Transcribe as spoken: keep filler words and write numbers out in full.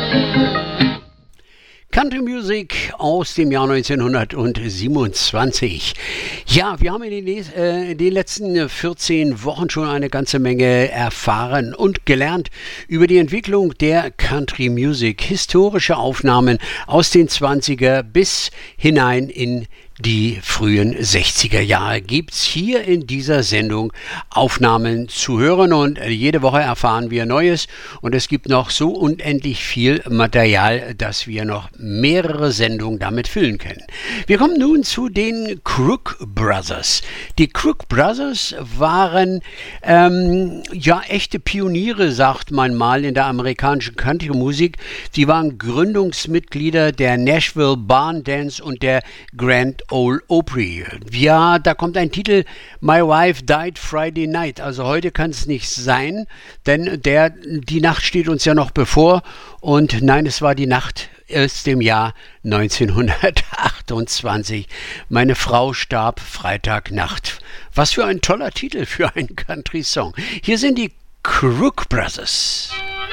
Country Music aus dem Jahr neunzehnhundertsiebenundzwanzig. Ja, wir haben in den, äh, in den letzten vierzehn Wochen schon eine ganze Menge erfahren und gelernt über die Entwicklung der Country Music. Historische Aufnahmen aus den zwanziger bis hinein in die frühen sechziger Jahre gibt's hier in dieser Sendung Aufnahmen zu hören und jede Woche erfahren wir Neues und es gibt noch so unendlich viel Material, dass wir noch mehrere Sendungen damit füllen können. Wir kommen nun zu den Crook Brothers. Die Crook Brothers waren ähm, ja echte Pioniere, sagt man mal, in der amerikanischen Country-Musik. Sie waren Gründungsmitglieder der Nashville Barn Dance und der Grand Ole Opry. Ja, da kommt ein Titel, My Wife Died Friday Night. Also heute kann es nicht sein, denn der, die Nacht steht uns ja noch bevor. Und nein, es war die Nacht aus dem Jahr neunzehnhundertachtundzwanzig. Meine Frau starb Freitagnacht. Was für ein toller Titel für einen Country-Song. Hier sind die Crook Brothers.